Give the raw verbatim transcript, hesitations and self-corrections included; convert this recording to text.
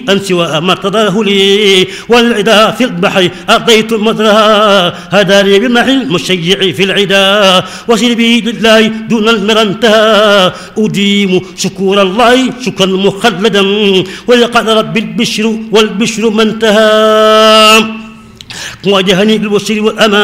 أن سوى ما ارتضاه لي والعدا في البحر أرضيت مدرها هداني بمحي المشيع في العدا وسربي لله دون المرى انتهى أديم شكور الله شكرا مخلدا ولقد رب البشر والبشر ما انتهى واجهني بالبشر والأمان